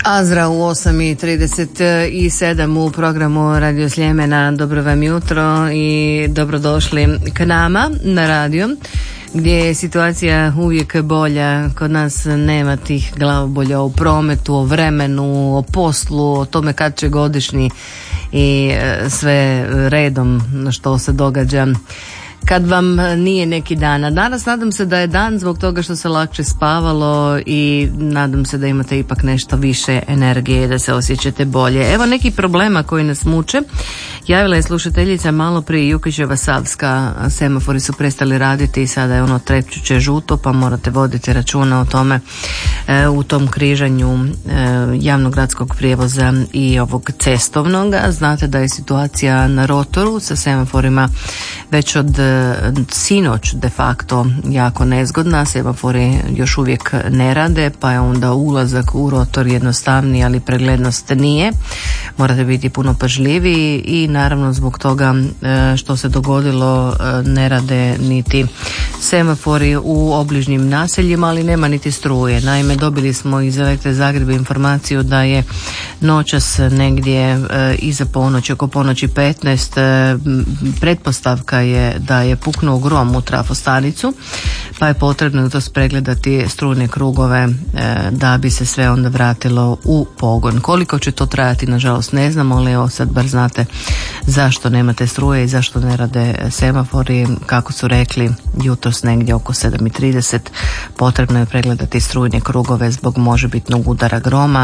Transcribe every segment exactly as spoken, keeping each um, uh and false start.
Azra u osam i trideset sedam u programu Radio Sljemena. Dobro vam jutro i dobrodošli k nama na radio, gdje je situacija uvijek bolja. Kod nas nema tih glavobolja o prometu, o vremenu, o poslu, o tome kad će godišnji i sve redom što se događa kad vam nije neki dan. A danas nadam se da je dan zbog toga što se lakše spavalo i nadam se da imate ipak nešto više energije, da se osjećate bolje. Evo neki problema koji nas muče. Javila je slušateljica malo prije Jukićeva Savska, semafori su prestali raditi i sada je ono trepćuće žuto, pa morate voditi računa o tome e, u tom križanju e, javnog gradskog prijevoza i ovog cestovnog. Znate da je situacija na rotoru sa semaforima već od sinoć de facto jako nezgodna. Semafori još uvijek ne rade, pa je onda ulazak u rotor jednostavniji, ali preglednost nije. Morate biti puno pažljiviji i naravno zbog toga što se dogodilo ne rade niti semafori u obližnjim naseljima, ali nema niti struje. Naime, dobili smo iz Elektre Zagreba informaciju da je noćas negdje iza ponoći, oko ponoći petnaest, pretpostavka je da je puknuo grom u trafostanicu, pa je potrebno jutros pregledati strujne krugove da bi se sve onda vratilo u pogon. Koliko će to trajati, nažalost ne znamo, ali evo sad bar znate zašto nemate struje i zašto ne rade semafori. Kako su rekli, jutros negdje oko sedam i trideset potrebno je pregledati strujne krugove zbog možebitnog udara groma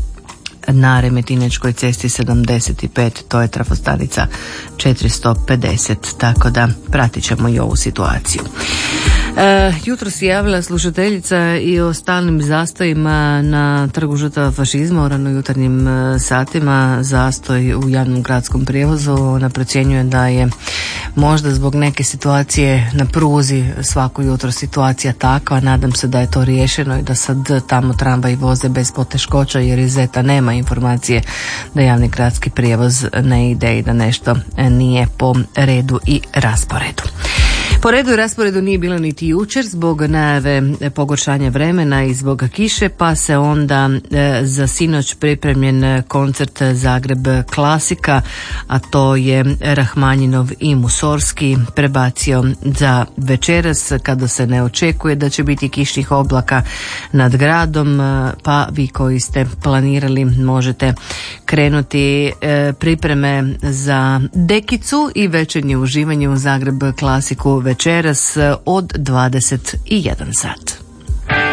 na Remetinečkoj cesti sedamdeset pet, to je trafostanica četiristo pedeset, tako da pratit ćemo i ovu situaciju. E, jutro se javila slušateljica i o stalnim zastojima na Trgu žrtava fašizma u ranojutarnjim satima, zastoj u javnom gradskom prijevozu. Ona procjenjuje da je možda zbog neke situacije na pruzi svako jutro situacija takva. Nadam se da je to riješeno i da sad tamo tramvaji voze bez poteškoća, jer iz Zeta nema informacije da javni gradski prijevoz ne ide i da nešto nije po redu i rasporedu. Po redu i rasporedu nije bilo niti jučer zbog najave pogoršanja vremena i zbog kiše, pa se onda e, za sinoć pripremljen koncert Zagreb klasika, a to je Rahmanjinov i Musorski, prebacio za večeras kada se ne očekuje da će biti kišnih oblaka nad gradom, pa vi koji ste planirali možete krenuti e, pripreme za dekicu i večernje uživanje u Zagreb klasiku večeras od dvadeset jedan sat.